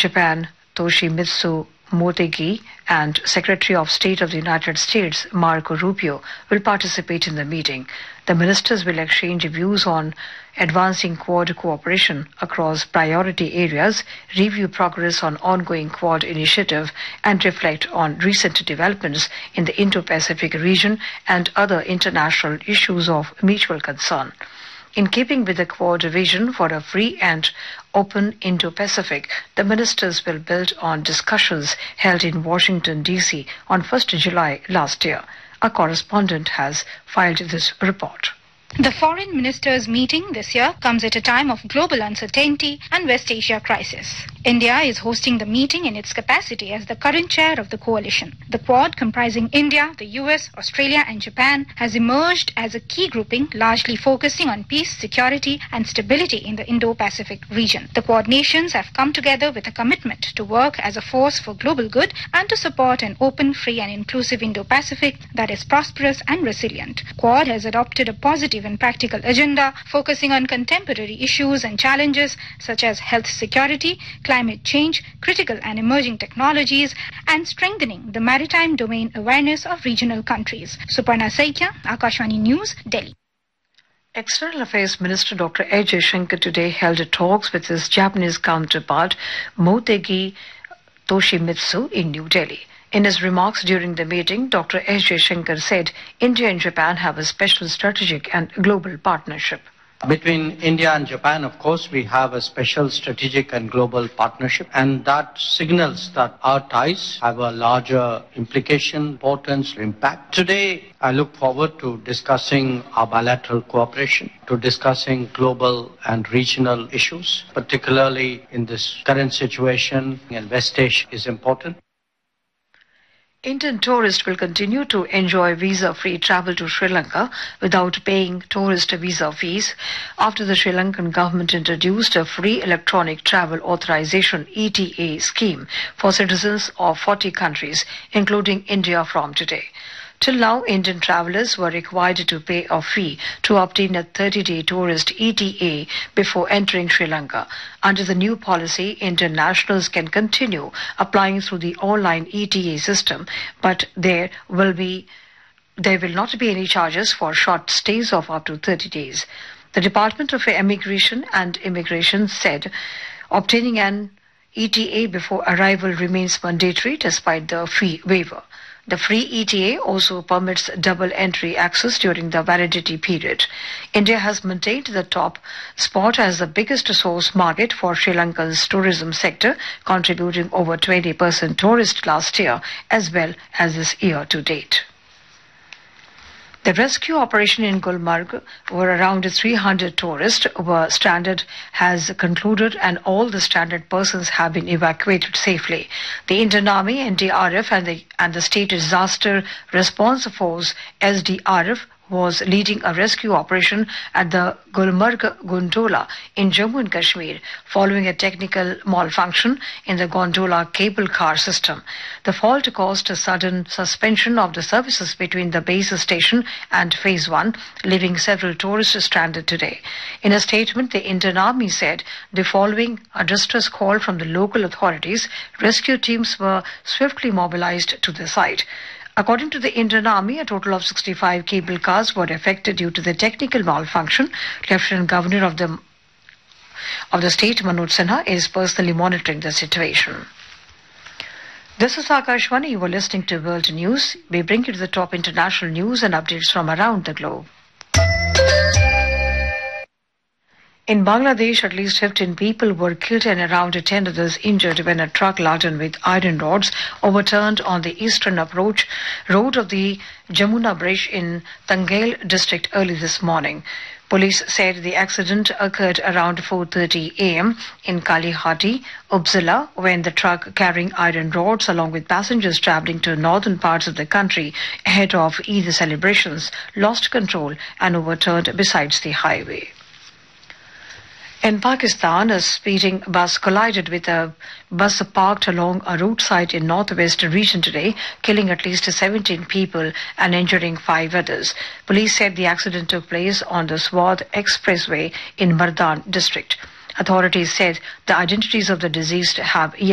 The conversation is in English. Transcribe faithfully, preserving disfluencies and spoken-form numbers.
Japan Toshimitsu Motegi and Secretary of State of the United States Marco Rubio will participate in the meeting. The ministers will exchange views on advancing Quad cooperation across priority areas, review progress on ongoing Quad initiative, and reflect on recent developments in the Indo-Pacific region and other international issues of mutual concern. In keeping with the Quad vision for a free and open Indo-Pacific, the ministers will build on discussions held in Washington, D C on first of July last year. A correspondent has filed this report. The foreign ministers' meeting this year comes at a time of global uncertainty and West Asia crisis. India is hosting the meeting in its capacity as the current chair of the coalition. The Quad, comprising India, the U S, Australia and Japan, has emerged as a key grouping largely focusing on peace, security and stability in the Indo-Pacific region. The Quad nations have come together with a commitment to work as a force for global good and to support an open, free and inclusive Indo-Pacific that is prosperous and resilient. Quad has adopted a positive and practical agenda focusing on contemporary issues and challenges such as health security, climate change, critical and emerging technologies, and strengthening the maritime domain awareness of regional countries. Suparna Saikia, Akashvani News, Delhi. External Affairs Minister Doctor S. Jaishankar today held talks with his Japanese counterpart Motegi Toshimitsu in New Delhi. In his remarks during the meeting, Doctor S. Jaishankar said India and Japan have a special strategic and global partnership. Between India and Japan, of course, we have a special strategic and global partnership, and that signals that our ties have a larger implication, importance, impact. Today, I look forward to discussing our bilateral cooperation, to discussing global and regional issues, particularly in this current situation, and West Asia is important. Indian tourists will continue to enjoy visa-free travel to Sri Lanka without paying tourist visa fees after the Sri Lankan government introduced a free electronic travel authorization E T A scheme for citizens of forty countries, including India, from today. Till now, Indian travellers were required to pay a fee to obtain a thirty-day tourist E T A before entering Sri Lanka. Under the new policy, Indian nationals can continue applying through the online E T A system, but there will be there will not be any charges for short stays of up to thirty days. The Department of Immigration and Immigration said obtaining an E T A before arrival remains mandatory despite the fee waiver. The free E T A also permits double entry access during the validity period. India has maintained the top spot as the biggest source market for Sri Lanka's tourism sector, contributing over twenty percent tourists last year as well as this year to date. The rescue operation in Gulmarg, where around three hundred tourists were stranded, has concluded and all the stranded persons have been evacuated safely. The Indian Army, N D R F and the, and the State Disaster Response Force, S D R F, was leading a rescue operation at the Gulmarg Gondola in Jammu and Kashmir following a technical malfunction in the gondola cable car system. The fault caused a sudden suspension of the services between the base station and phase one, leaving several tourists stranded today. In a statement, the Indian Army said the following a distress call from the local authorities, rescue teams were swiftly mobilized to the site. According to the Indian Army, a total of sixty-five cable cars were affected due to the technical malfunction. Lieutenant Governor of the of the state, Manoj Sinha, is personally monitoring the situation. This is Akashvani. You are listening to World News. We bring you to the top international news and updates from around the globe. In Bangladesh, at least fifteen people were killed and around ten others injured when a truck laden with iron rods overturned on the eastern approach road of the Jamuna Bridge in Tangail district early this morning. Police said the accident occurred around four thirty a m in Kalihati, Uppsala, when the truck carrying iron rods along with passengers travelling to northern parts of the country ahead of Eid celebrations lost control and overturned besides the highway. In Pakistan, a speeding bus collided with a bus parked along a roadside in northwest region today, killing at least seventeen people and injuring five others. Police said the accident took place on the Swadh Expressway in Mardan district. Authorities said the identities of the deceased have yet